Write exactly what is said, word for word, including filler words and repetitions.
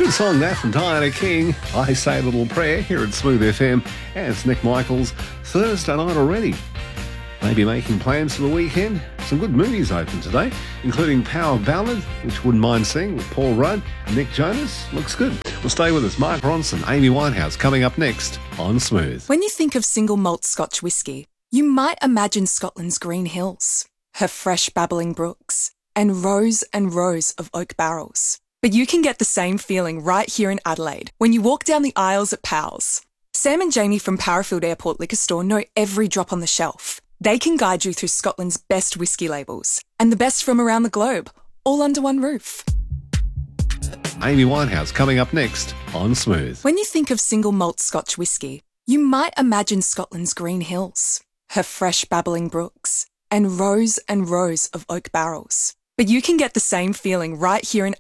Good song that from Diana King. I Say a Little Prayer here at Smooth F M. And it's Nick Michaels. Thursday night already. Maybe making plans for the weekend. Some good movies open today, including Power Ballad, which wouldn't mind seeing with Paul Rudd and Nick Jonas. Looks good. Well, stay with us. Mark Ronson, Amy Winehouse coming up next on Smooth. When you think of single malt Scotch whisky, you might imagine Scotland's green hills, her fresh babbling brooks, and rows and rows of oak barrels. But you can get the same feeling right here in Adelaide when you walk down the aisles at Powell's. Sam and Jamie from Powerfield Airport Liquor Store know every drop on the shelf. They can guide you through Scotland's best whisky labels and the best from around the globe, all under one roof. Amy Winehouse coming up next on Smooth. When you think of single malt Scotch whisky, you might imagine Scotland's green hills, her fresh babbling brooks, and rows and rows of oak barrels. But you can get the same feeling right here in